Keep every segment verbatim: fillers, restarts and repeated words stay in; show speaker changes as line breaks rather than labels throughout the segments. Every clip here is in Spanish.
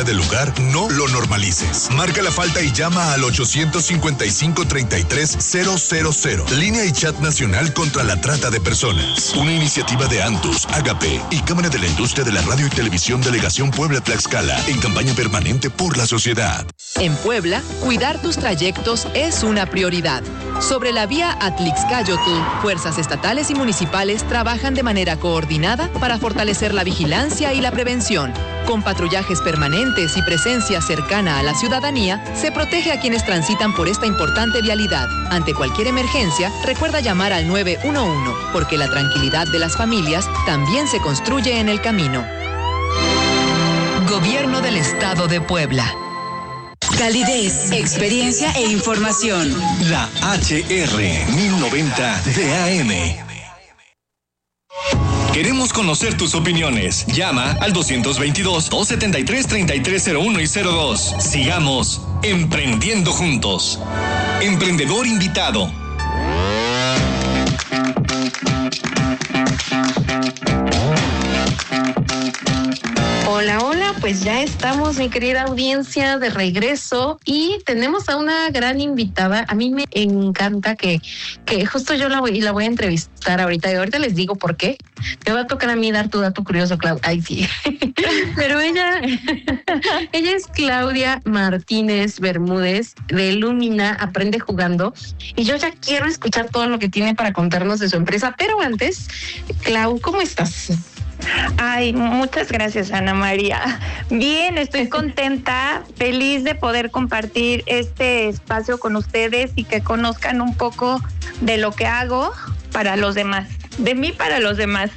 del lugar, no lo normalices. Marca la falta y llama al ochocientos cincuenta y cinco, treinta y tres, cero cero cero. Línea y chat nacional contra la trata de personas. Una iniciativa de Antus, Agape y Cámara de la Industria de la Radio y Televisión Delegación Puebla-Tlaxcala en campaña permanente por la sociedad.
En Puebla, cuidar tus trayectos es una prioridad. Sobre la vía Atlixcáyotl, fuerzas estatales y municipales trabajan de manera coordinada para fortalecer la vigilancia y la prevención. Con patrullajes permanentes y presencia cercana a la ciudadanía, se protege a quienes transitan por esta importante vialidad. Ante cualquier emergencia, recuerda llamar al nueve uno uno, porque la tranquilidad de las familias también se construye en el camino. Gobierno del Estado de Puebla.
Calidez, experiencia e información.
La H R mil noventa de A M. Queremos conocer tus opiniones. Llama al doscientos veintidós, doscientos setenta y tres, treinta y tres cero uno y cero dos. Sigamos emprendiendo juntos. Emprendedor invitado.
Hola, hola, pues ya estamos, mi querida audiencia, de regreso y tenemos a una gran invitada. A mí me encanta que, que justo yo la voy, la voy a entrevistar ahorita y ahorita les digo por qué. Me va a tocar a mí dar tu dato curioso, Claudia. Ay, sí. Pero ella, ella es Claudia Martínez Bermúdez de Lumina Aprende Jugando y yo ya quiero escuchar todo lo que tiene para contarnos de su empresa. Pero antes, Clau, ¿cómo estás?
Ay, muchas gracias, Ana María. Bien, estoy contenta, feliz de poder compartir este espacio con ustedes y que conozcan un poco de lo que hago para los demás, de mí para los demás.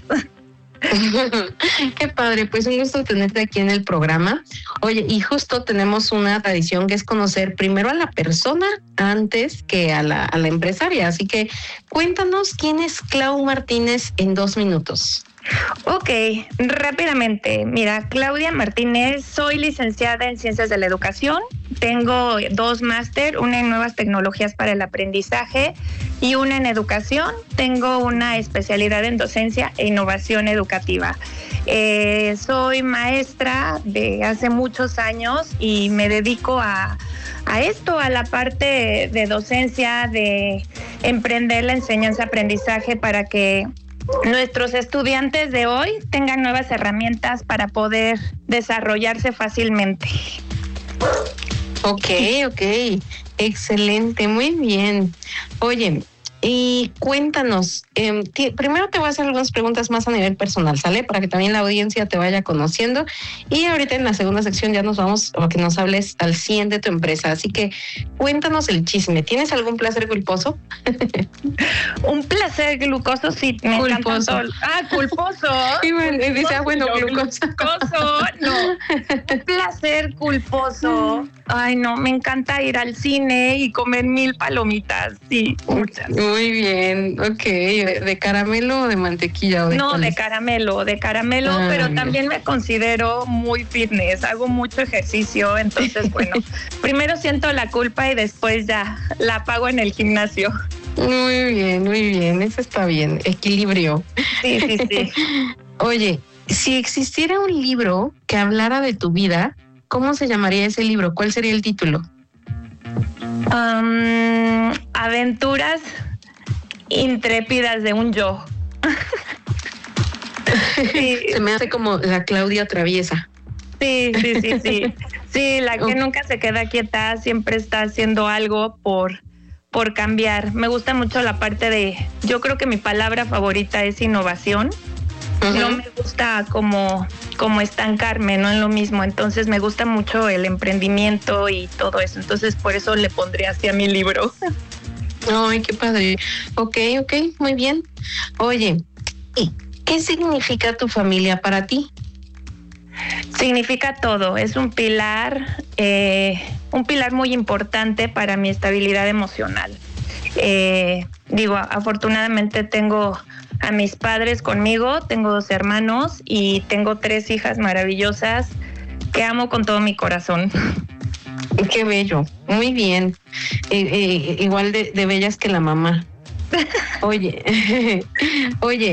Qué padre, pues un gusto tenerte aquí en el programa. Oye, y justo tenemos una tradición que es conocer primero a la persona antes que a la, a la empresaria, así que cuéntanos quién es Clau Martínez en dos minutos.
Ok, rápidamente. Mira, Claudia Martínez, soy licenciada en Ciencias de la Educación. Tengo dos máster, una en Nuevas Tecnologías para el Aprendizaje y una en Educación. Tengo una especialidad en Docencia e Innovación Educativa. Eh, soy maestra de hace muchos años y me dedico a, a esto, a la parte de docencia, de emprender la enseñanza-aprendizaje para que nuestros estudiantes de hoy tengan nuevas herramientas para poder desarrollarse fácilmente.
Ok, ok, excelente, muy bien. Oye, y cuéntanos, eh, t- primero te voy a hacer algunas preguntas más a nivel personal, ¿sale? Para que también la audiencia te vaya conociendo. Y ahorita en la segunda sección ya nos vamos a que nos hables al cien de tu empresa. Así que cuéntanos el chisme. ¿Tienes algún placer culposo?
Un placer glucoso, sí, me encanta todo. Ah, culposo.
Y bueno, y dice, ah, bueno, glucoso.
Glucoso, no. Un placer culposo. Ay, no, me encanta ir al cine y comer mil palomitas, sí, muchas.
Muy bien, ok. ¿De, de caramelo o de mantequilla? O de
no,
cuáles?
de caramelo, de caramelo, ah, pero mira. También me considero muy fitness, hago mucho ejercicio, entonces, bueno, primero siento la culpa y después ya la pago en el gimnasio.
Muy bien, muy bien, eso está bien, equilibrio.
Sí, sí, sí.
Oye, si existiera un libro que hablara de tu vida, ¿cómo se llamaría ese libro? ¿Cuál sería el título?
Um, aventuras intrépidas de un yo.
Sí. Se me hace como la Claudia traviesa.
Sí, sí, sí, sí. Sí, la que nunca se queda quieta, siempre está haciendo algo por, por cambiar. Me gusta mucho la parte de, yo creo que mi palabra favorita es innovación. Uh-huh. No me gusta como, como estancarme, no en lo mismo. Entonces me gusta mucho el emprendimiento y todo eso. Entonces por eso le pondré así a mi libro.
Ay, qué padre. Ok, ok, muy bien. Oye, ¿qué significa tu familia para ti?
Significa todo. Es un pilar, eh, un pilar muy importante para mi estabilidad emocional. Eh, digo, afortunadamente tengo a mis padres conmigo, tengo dos hermanos y tengo tres hijas maravillosas que amo con todo mi corazón.
Qué bello, muy bien. Eh, eh, igual de, de bellas que la mamá. Oye, oye,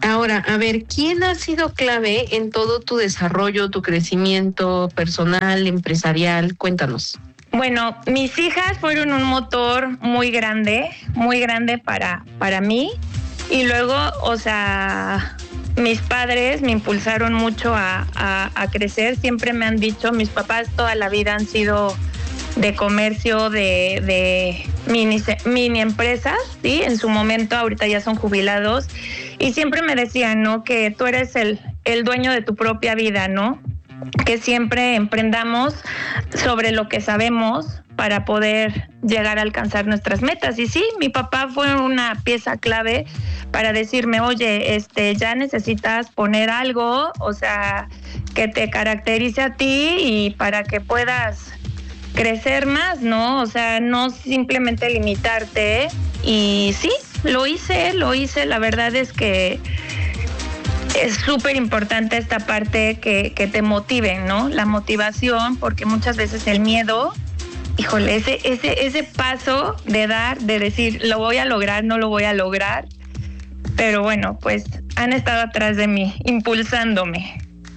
Ahora, a ver, ¿quién ha sido clave en todo tu desarrollo, tu crecimiento personal, empresarial? Cuéntanos.
Bueno, mis hijas fueron un motor muy grande, muy grande para, para mí. Y luego, o sea, mis padres me impulsaron mucho a, a, a crecer. Siempre me han dicho, mis papás toda la vida han sido de comercio, de, de mini, mini empresas, ¿sí? En su momento, ahorita ya son jubilados. Y siempre me decían, ¿no? Que tú eres el, el dueño de tu propia vida, ¿no? Que siempre emprendamos sobre lo que sabemos para poder llegar a alcanzar nuestras metas. Y sí, mi papá fue una pieza clave para decirme, oye, este, ya necesitas poner algo, o sea, que te caracterice a ti y para que puedas crecer más, ¿no? O sea, no simplemente limitarte. Y sí, lo hice, lo hice. La verdad es que es súper importante esta parte que, que te motiven, ¿no? La motivación, porque muchas veces el miedo, híjole, ese, ese, ese paso de dar, de decir, lo voy a lograr, no lo voy a lograr. Pero bueno, pues han estado atrás de mí, impulsándome.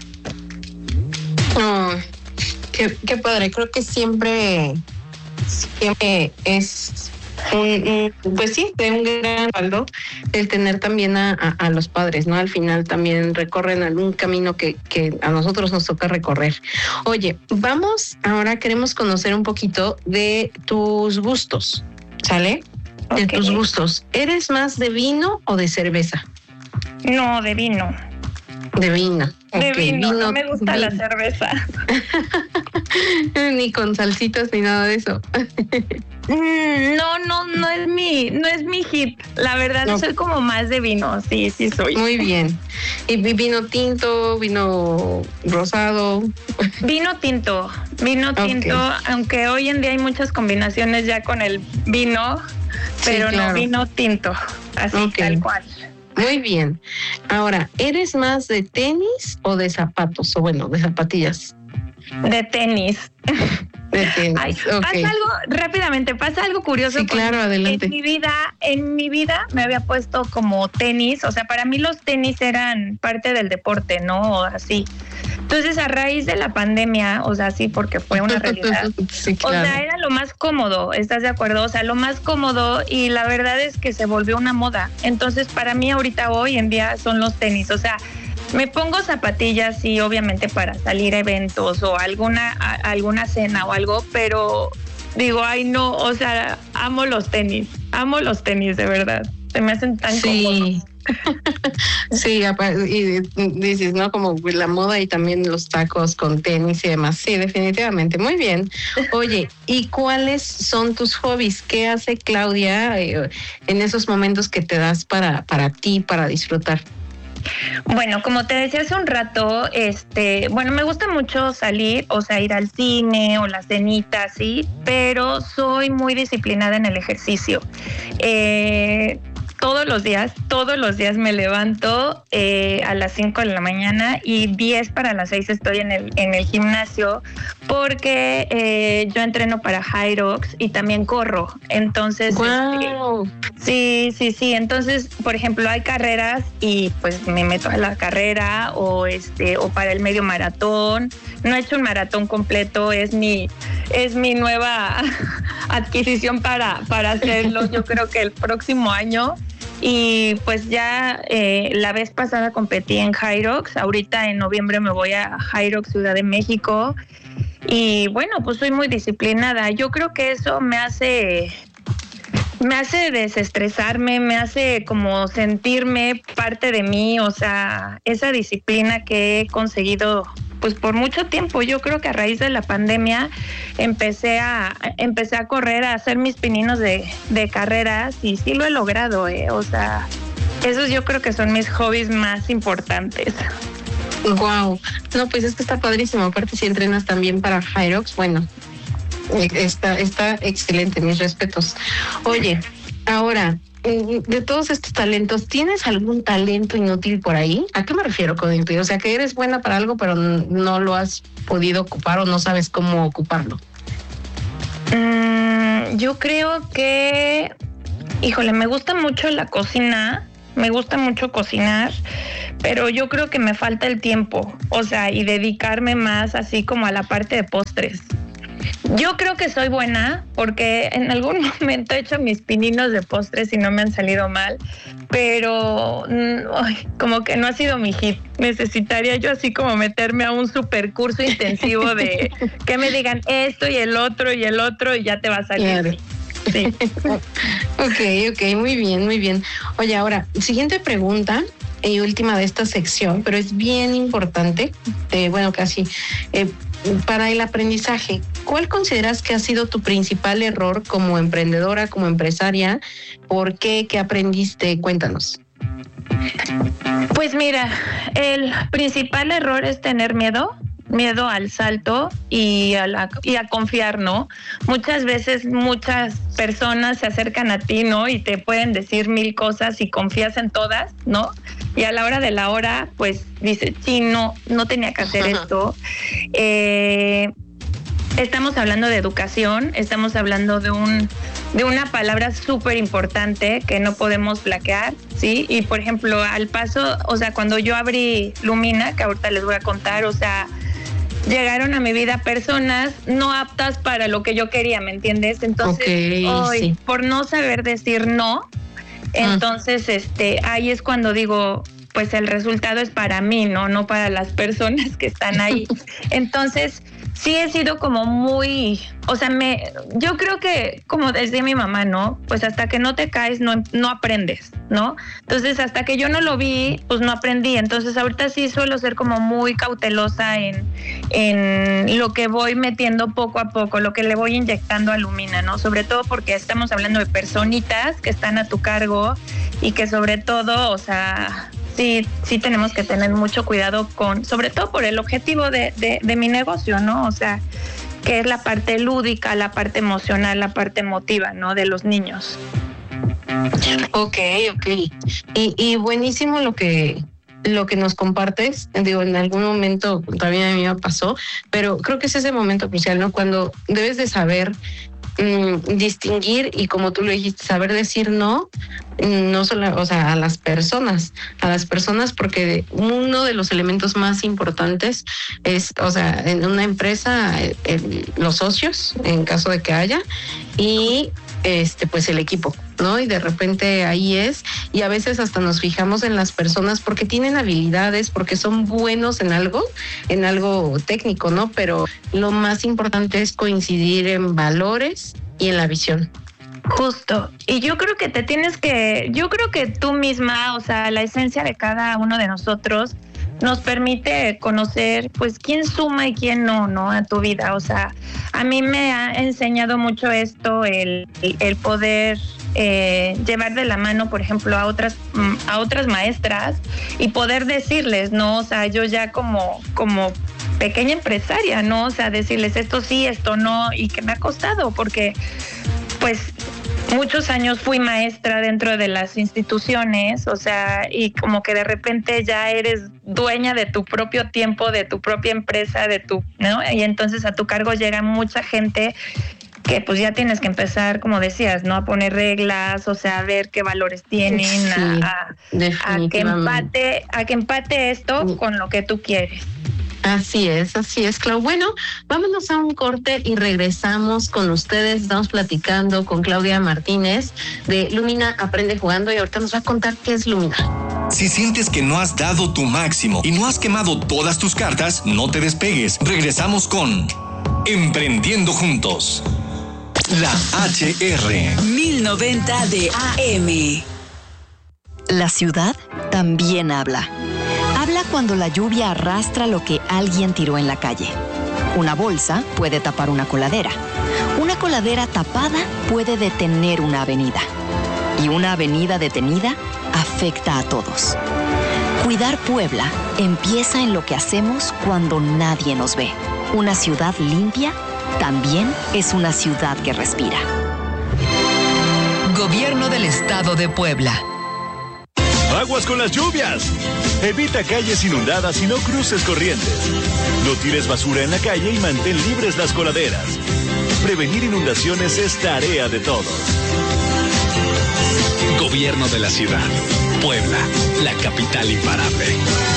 Oh, qué, qué padre, creo que siempre, siempre es un, un, pues sí, de un gran respaldo el tener también a, a, a los padres, ¿no? Al final también recorren algún camino que, que a nosotros nos toca recorrer. Oye, vamos, ahora queremos conocer un poquito de tus gustos, ¿sale? De okay. tus gustos. ¿Eres más de vino o de cerveza?
No, de vino.
De vino.
De
okay.
vino,
vino,
no me gusta
vino.
la cerveza.
Ni con salsitas ni nada de eso.
No, no, no es mi, no es mi hit. La verdad, no. Soy como más de vino. Sí, sí soy.
Muy bien. ¿Y vino tinto, vino rosado?
Vino tinto, vino tinto. Okay. Aunque hoy en día hay muchas combinaciones ya con el vino, pero sí, claro. No vino tinto, así okay. Tal cual.
Muy bien. Ahora, ¿eres más de tenis o de zapatos? O bueno, de zapatillas.
De tenis.
De tenis.
Ay,
okay.
Pasa algo, rápidamente, pasa algo curioso.
Sí, claro, adelante.
En mi vida, en mi vida me había puesto como tenis, o sea, para mí los tenis eran parte del deporte, ¿no? O así. Entonces, a raíz de la pandemia, o sea, sí, porque fue una realidad. Sí, claro. O sea, era lo más cómodo, ¿estás de acuerdo? O sea, lo más cómodo y la verdad es que se volvió una moda. Entonces, para mí ahorita, hoy en día, son los tenis. O sea, me pongo zapatillas, sí, obviamente para salir a eventos o alguna, a, alguna cena o algo, pero digo, ay, no, o sea, amo los tenis, amo los tenis, de verdad. Se me hacen tan
sí.
cómodos.
Sí, y dices, ¿no? Como la moda y también los tacos con tenis y demás. Sí, definitivamente. Muy bien. Oye, ¿y cuáles son tus hobbies? ¿Qué hace Claudia eh, en esos momentos que te das para, para ti, para disfrutar?
Bueno, como te decía hace un rato, este, bueno, me gusta mucho salir, o sea, ir al cine o las cenitas, sí, pero soy muy disciplinada en el ejercicio. Eh, todos los días, todos los días me levanto eh, a las cinco de la mañana y diez para las seis estoy en el, en el gimnasio porque eh, yo entreno para Hyrox y también corro. Entonces,
wow.
este, sí, sí, sí. Entonces, por ejemplo, hay carreras y pues me meto a la carrera o este o para el medio maratón. No he hecho un maratón completo, es mi es mi nueva adquisición para para hacerlo. Yo creo que el próximo año. Y pues ya eh, la vez pasada competí en Hyrox, ahorita en noviembre me voy a Hyrox Ciudad de México y bueno, pues soy muy disciplinada. Yo creo que eso me hace, me hace desestresarme, me hace como sentirme parte de mí, o sea, esa disciplina que he conseguido pues por mucho tiempo. Yo creo que a raíz de la pandemia empecé a empecé a correr, a hacer mis pininos de, de carreras y sí lo he logrado, ¿eh? O sea, esos yo creo que son mis hobbies más importantes.
Wow, no, pues es que está padrísimo. Aparte si entrenas también para Hyrox, bueno, está, está excelente, mis respetos. Oye, ahora, de todos estos talentos, ¿tienes algún talento inútil por ahí? ¿A qué me refiero con inútil? O sea, que eres buena para algo, pero no lo has podido ocupar o no sabes cómo ocuparlo.
Mm, yo creo que, híjole, me gusta mucho la cocina, me gusta mucho cocinar, pero yo creo que me falta el tiempo, o sea, y dedicarme más así como a la parte de postres. Yo creo que soy buena porque en algún momento he hecho mis pininos de postres y no me han salido mal, pero ay, como que no ha sido mi hit. Necesitaría yo así como meterme a un super curso intensivo de que me digan esto y el otro y el otro y ya te va a salir.
Claro.
Sí.
Ok, ok, muy bien, muy bien. Oye, ahora, siguiente pregunta y última de esta sección, pero es bien importante, eh, bueno, casi, eh, para el aprendizaje. ¿Cuál consideras que ha sido tu principal error como emprendedora, como empresaria? ¿Por qué? ¿Qué aprendiste? Cuéntanos.
Pues mira, el principal error es tener miedo. miedo al salto y a, la, y a confiar, ¿no? Muchas veces muchas personas se acercan a ti, ¿no? Y te pueden decir mil cosas y confías en todas, ¿no? Y a la hora de la hora, pues dices, sí, no, no tenía que hacer Ajá. esto. Eh, estamos hablando de educación, estamos hablando de un de una palabra súper importante que no podemos flaquear, ¿sí? Y por ejemplo, al paso, o sea, cuando yo abrí Lumina, que ahorita les voy a contar, o sea, llegaron a mi vida personas no aptas para lo que yo quería, ¿me entiendes? Entonces,
okay,
hoy,
sí.
por no saber decir no, entonces, ah. este, ahí es cuando digo, pues el resultado es para mí, ¿no? No para las personas que están ahí. Entonces, sí he sido como muy, o sea, me, yo creo que, como decía mi mamá, ¿no? Pues hasta que no te caes, no, no aprendes, ¿no? Entonces, hasta que yo no lo vi, pues no aprendí. Entonces, ahorita sí suelo ser como muy cautelosa en, en lo que voy metiendo poco a poco, lo que le voy inyectando a Lumina, ¿no? Sobre todo porque estamos hablando de personitas que están a tu cargo y que sobre todo, o sea, sí, sí tenemos que tener mucho cuidado con, sobre todo por el objetivo de, de, de mi negocio, ¿no? O sea, que es la parte lúdica, la parte emocional, la parte emotiva, ¿no? De los niños.
Ok, ok. Y, y buenísimo lo que lo que nos compartes. Digo, en algún momento también a mí me pasó, pero creo que es ese momento crucial, ¿no? Cuando debes de saber Mm, distinguir y, como tú lo dijiste, saber decir no, no solo, o sea, a las personas, a las personas, porque uno de los elementos más importantes es, o sea, en una empresa, el, los socios, en caso de que haya, y este, pues el equipo, ¿no? Y de repente ahí es, y a veces hasta nos fijamos en las personas porque tienen habilidades, porque son buenos en algo, en algo técnico, ¿no? Pero lo más importante es coincidir en valores y en la visión.
Justo. Y yo creo que te tienes que, yo creo que tú misma, o sea, la esencia de cada uno de nosotros nos permite conocer, pues, quién suma y quién no, ¿no? A tu vida. O sea, a mí me ha enseñado mucho esto, el, el poder eh, llevar de la mano, por ejemplo, a otras, a otras maestras y poder decirles, ¿no? O sea, yo ya como, como pequeña empresaria, ¿no? O sea, decirles esto sí, esto no, y que me ha costado, porque, pues, muchos años fui maestra dentro de las instituciones, o sea, y como que de repente ya eres dueña de tu propio tiempo, de tu propia empresa, de tu, ¿no? Y entonces a tu cargo llega mucha gente que pues ya tienes que empezar, como decías, ¿no? A poner reglas, o sea, a ver qué valores tienen, sí, a, a, a que empate, a que empate esto sí. con lo que tú quieres.
Así es, así es, Clau. Bueno, vámonos a un corte y regresamos con ustedes. Estamos platicando con Claudia Martínez de Lumina Aprende Jugando y ahorita nos va a contar qué es Lumina.
Si sientes que no has dado tu máximo y no has quemado todas tus cartas, no te despegues. Regresamos con Emprendiendo Juntos. La H R.
mil noventa de A M.
La ciudad también habla. Habla cuando la lluvia arrastra lo que alguien tiró en la calle. Una bolsa puede tapar una coladera. Una coladera tapada puede detener una avenida. Y una avenida detenida afecta a todos. Cuidar Puebla empieza en lo que hacemos cuando nadie nos ve. Una ciudad limpia también es una ciudad que respira.
Gobierno del Estado de Puebla.
¡Aguas con las lluvias! Evita calles inundadas y no cruces corrientes. No tires basura en la calle y mantén libres las coladeras. Prevenir inundaciones es tarea de todos.
Gobierno de la ciudad.
Puebla, la capital imparable.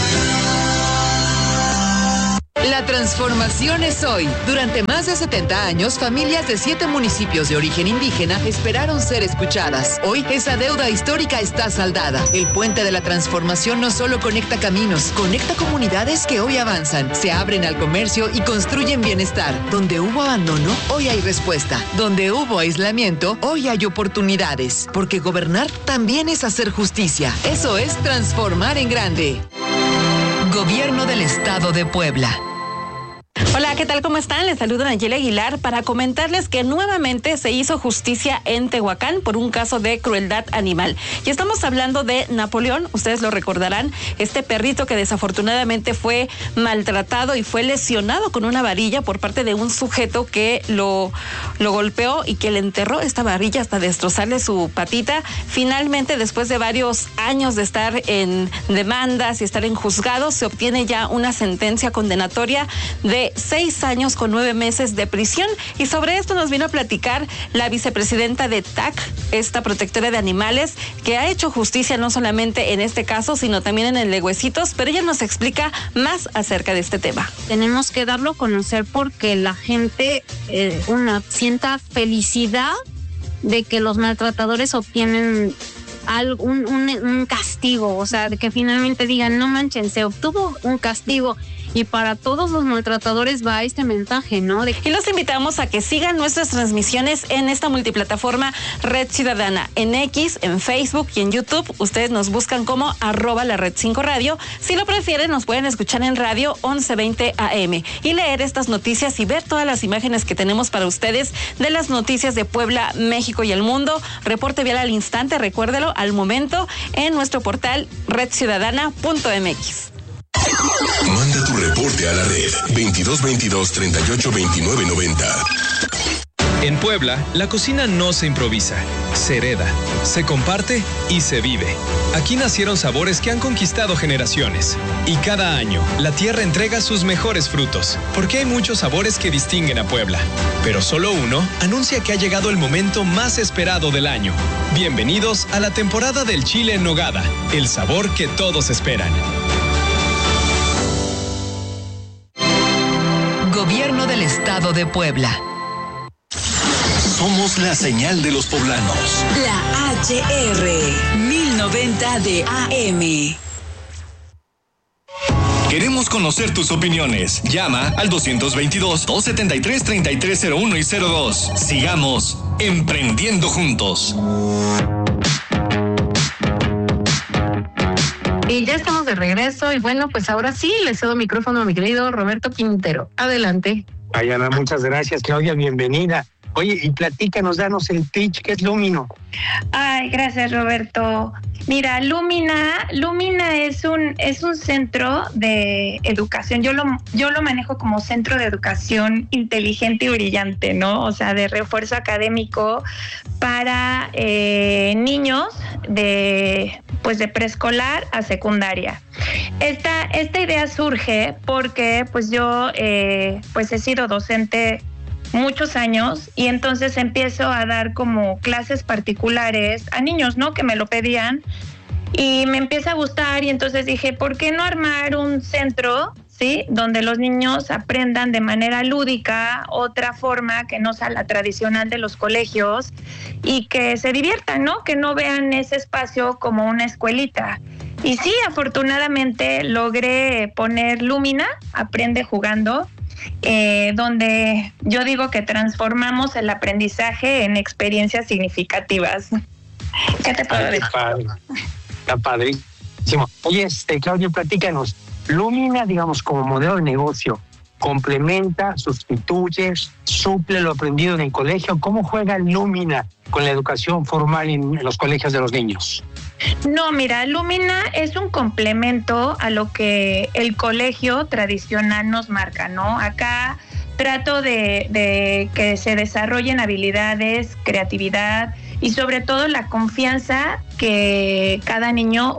La transformación es hoy. Durante más de setenta años, familias de siete municipios de origen indígena esperaron ser escuchadas. Hoy, esa deuda histórica está saldada. El puente de la transformación no solo conecta caminos, conecta comunidades que hoy avanzan, se abren al comercio y construyen bienestar. Donde hubo abandono, hoy hay respuesta. Donde hubo aislamiento, hoy hay oportunidades. Porque gobernar también es hacer justicia. Eso es transformar en grande. Gobierno del Estado de Puebla.
Hola, ¿qué tal? ¿Cómo están? Les saludo Nayeli Aguilar para comentarles que nuevamente se hizo justicia en Tehuacán por un caso de crueldad animal. Y estamos hablando de Napoleón, ustedes lo recordarán, este perrito que desafortunadamente fue maltratado y fue lesionado con una varilla por parte de un sujeto que lo, lo golpeó y que le enterró esta varilla hasta destrozarle su patita. Finalmente, después de varios años de estar en demandas y estar en juzgados, se obtiene ya una sentencia condenatoria de seis años con nueve meses de prisión. Y sobre esto nos vino a platicar la vicepresidenta de T A C, esta protectora de animales, que ha hecho justicia no solamente en este caso, sino también en el de Huesitos, pero ella nos explica más acerca de este tema.
Tenemos que darlo a conocer porque la gente eh, una sienta felicidad de que los maltratadores obtienen algo, un, un, un castigo, o sea, de que finalmente digan, no manchen, se obtuvo un castigo. Y para todos los maltratadores va este mensaje, ¿no? De...
Y los invitamos a que sigan nuestras transmisiones en esta multiplataforma Red Ciudadana, en X, en Facebook y en YouTube. Ustedes nos buscan como arroba la Red cinco Radio. Si lo prefieren, nos pueden escuchar en radio once veinte A M y leer estas noticias y ver todas las imágenes que tenemos para ustedes de las noticias de Puebla, México y el mundo. Reporte vial al instante, recuérdelo, al momento, en nuestro portal red ciudadana punto m x.
Manda tu reporte a la red veintidós veintidós treinta y ocho veintinueve noventa.
En Puebla, la cocina no se improvisa, se hereda, se comparte y se vive. Aquí nacieron sabores que han conquistado generaciones. Y cada año, la tierra entrega sus mejores frutos, porque hay muchos sabores que distinguen a Puebla. Pero solo uno anuncia que ha llegado el momento más esperado del año. Bienvenidos a la temporada del chile en nogada, el sabor que todos esperan.
Gobierno del Estado de Puebla.
Somos la señal de los poblanos.
La H R mil noventa de A M.
Queremos conocer tus opiniones. Llama al dos veintidós, dos setenta y tres, treinta y tres cero uno y cero dos. Sigamos emprendiendo juntos.
Y ya estamos de regreso y bueno, pues ahora sí le cedo micrófono a mi querido Roberto Quintero. Adelante.
Ay, Ana, muchas gracias, Claudia, bienvenida. Oye, y platícanos, danos el pitch, ¿qué es Lumino?
Ay, gracias, Roberto. Mira, Lumina, Lumina es un es un centro de educación. Yo lo yo lo manejo como centro de educación inteligente y brillante, ¿no? O sea, de refuerzo académico para eh, niños de pues de preescolar a secundaria. Esta esta idea surge porque pues yo eh, pues he sido docente muchos años y entonces empiezo a dar como clases particulares a niños, ¿no? Que me lo pedían y me empieza a gustar y entonces dije, ¿por qué no armar un centro, sí? Donde los niños aprendan de manera lúdica, otra forma que no sea la tradicional de los colegios y que se diviertan, ¿no? Que no vean ese espacio como una escuelita. Y sí, afortunadamente logré poner Lumina, Aprende Jugando, Eh, donde yo digo que transformamos el aprendizaje en experiencias significativas. ¿Qué te puedo decir?
Está padre. Está padrísimo. Oye, este, Claudio, platícanos. Lumina, digamos, como modelo de negocio, complementa, sustituye, suple lo aprendido en el colegio. ¿Cómo juega Lumina con la educación formal en los colegios de los niños?
No, mira, Lumina es un complemento a lo que el colegio tradicional nos marca, ¿no? Acá trato de, de que se desarrollen habilidades, creatividad y sobre todo la confianza que cada niño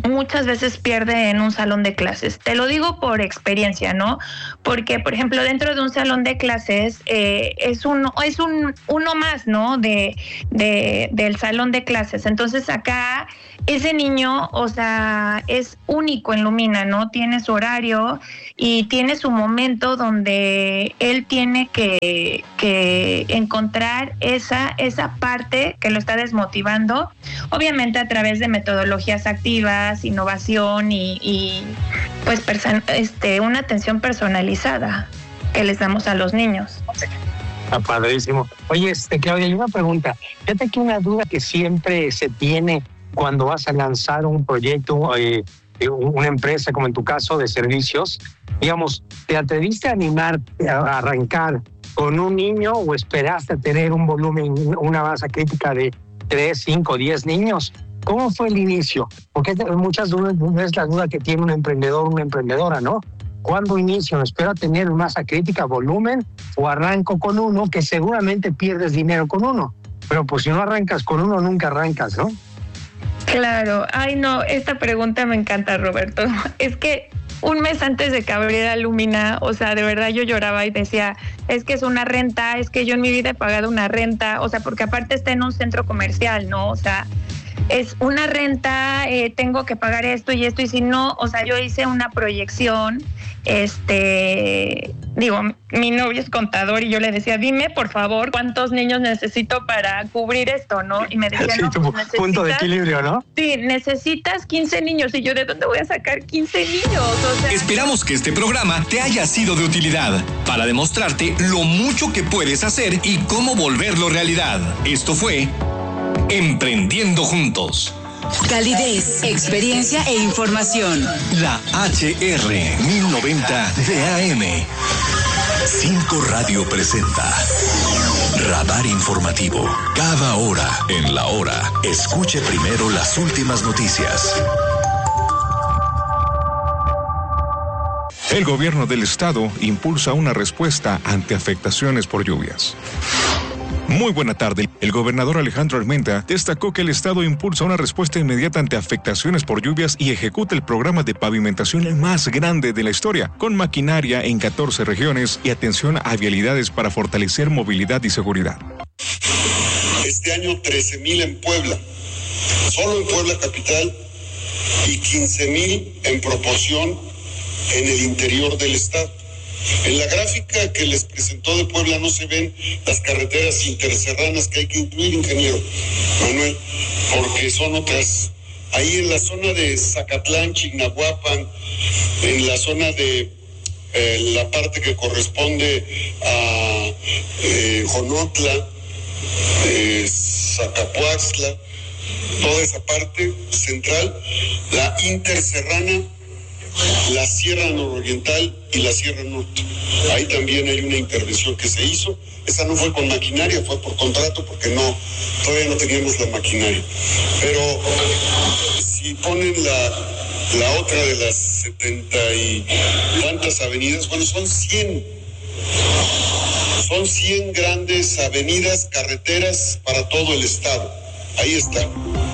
muchas veces pierde en un salón de clases. Te lo digo por experiencia, ¿no? Porque, por ejemplo, dentro de un salón de clases eh, es uno, es un uno más, ¿no? De, de, del salón de clases. Entonces acá ese niño, o sea, es único en Lumina, ¿no? Tiene su horario y tiene su momento donde él tiene que, que encontrar esa, esa parte que lo está desmotivando, obviamente a través de metodologías activas, innovación y, y pues person- este, una atención personalizada que les damos a los niños.
Está padrísimo. Oye, este, Claudia, hay una pregunta. Fíjate que una duda que siempre se tiene cuando vas a lanzar un proyecto, eh, una empresa, como en tu caso, de servicios, digamos, ¿te atreviste a animar a arrancar con un niño o esperaste a tener un volumen, una masa crítica de tres, cinco, diez niños? ¿Cómo fue el inicio? Porque muchas dudas, es la duda que tiene un emprendedor, una emprendedora, ¿no? ¿Cuándo inicio? ¿Espero tener masa crítica, volumen, o arranco con uno que seguramente pierdes dinero con uno? Pero pues si no arrancas con uno, nunca arrancas, ¿no?
Claro, ay no, esta pregunta me encanta, Roberto. Es que un mes antes de que abriera Lumina, o sea, de verdad yo lloraba y decía, es que es una renta, es que yo en mi vida he pagado una renta, o sea, porque aparte está en un centro comercial, ¿no? O sea, es una renta, eh, tengo que pagar esto y esto, y si no, o sea, yo hice una proyección, este, digo, mi novio es contador y yo le decía, dime por favor cuántos niños necesito para cubrir esto, ¿no? Y me decía,
sí,
no,
tu
pues
punto de equilibrio, ¿no?
Sí, necesitas quince niños, y yo, ¿de dónde voy a sacar quince niños? O sea,
esperamos que este programa te haya sido de utilidad para demostrarte lo mucho que puedes hacer y cómo volverlo realidad. Esto fue Emprendiendo Juntos.
Calidez, experiencia e información.
La H R mil noventa de A M.
Cinco Radio presenta Radar Informativo. Cada hora en la hora. Escuche primero las últimas noticias.
El gobierno del estado impulsa una respuesta ante afectaciones por lluvias. Muy buena tarde. El gobernador Alejandro Armenta destacó que el estado impulsa una respuesta inmediata ante afectaciones por lluvias y ejecuta el programa de pavimentación más grande de la historia, con maquinaria en catorce regiones y atención a vialidades para fortalecer movilidad y seguridad.
Este año trece mil en Puebla, solo en Puebla capital, y quince mil en proporción en el interior del estado. En la gráfica que les presentó de Puebla no se ven las carreteras interserranas que hay que incluir, ingeniero Manuel, porque son otras. Ahí en la zona de Zacatlán, Chignahuapan, en la zona de eh, la parte que corresponde a eh, Jonotla, eh, Zacapuaxtla, toda esa parte central, la interserrana, la Sierra Nororiental y la Sierra Norte. Ahí también hay una intervención que se hizo. Esa no fue con maquinaria, fue por contrato, porque no, todavía no teníamos la maquinaria. Pero si ponen la, la otra de las setenta y tantas avenidas, bueno, son cien. Son cien grandes avenidas, carreteras para todo el estado. Ahí está.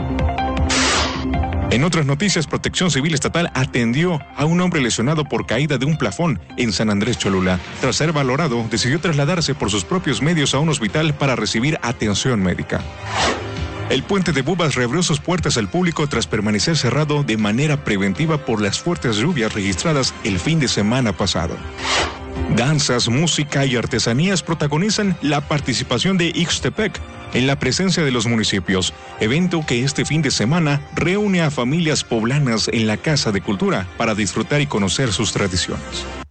En otras noticias, Protección Civil Estatal atendió a un hombre lesionado por caída de un plafón en San Andrés Cholula. Tras ser valorado, decidió trasladarse por sus propios medios a un hospital para recibir atención médica. El puente de Bubas reabrió sus puertas al público tras permanecer cerrado de manera preventiva por las fuertes lluvias registradas el fin de semana pasado. Danzas, música y artesanías protagonizan la participación de Ixtepec en la presencia de los municipios, evento que este fin de semana reúne a familias poblanas en la Casa de Cultura para disfrutar y conocer sus tradiciones.